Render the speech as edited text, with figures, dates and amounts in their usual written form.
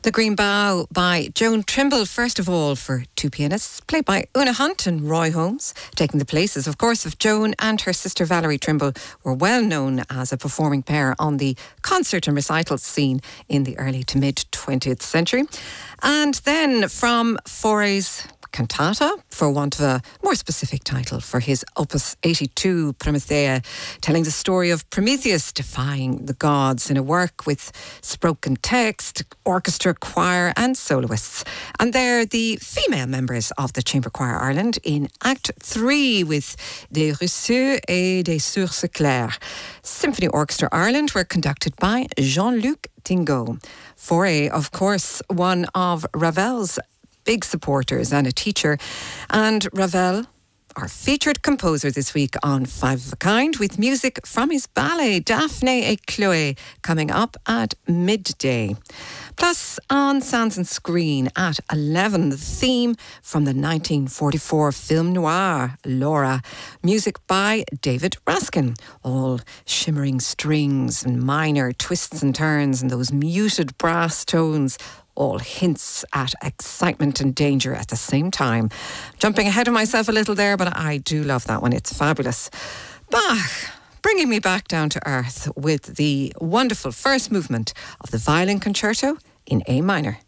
The Green Bough by Joan Trimble, first of all, for two pianists, played by Una Hunt and Roy Holmes, taking the places, of course, of Joan and her sister Valerie Trimble, were well known as a performing pair on the concert and recital scene in the early to mid 20th century. And then from Fauré's cantata, for want of a more specific title, for his Opus 82, Prometheia, telling the story of Prometheus defying the gods in a work with spoken text, orchestra, choir and soloists. And they're the female members of the Chamber Choir Ireland in Act 3 with Des Ruisseaux et des Sources Claires. Symphony Orchestra Ireland were conducted by Jean-Luc Tingot. Fauré, of course, one of Ravel's big supporters and a teacher, and Ravel, our featured composer this week on Five of a Kind, with music from his ballet Daphne et Chloé coming up at midday. Plus, on Sands and Screen at 11, the theme from the 1944 film noir Laura, music by David Raskin. All shimmering strings and minor twists and turns and those muted brass tones, all hints at excitement and danger at the same time. Jumping ahead of myself a little there, but I do love that one. It's fabulous. Bach, bringing me back down to earth with the wonderful first movement of the violin concerto in A minor.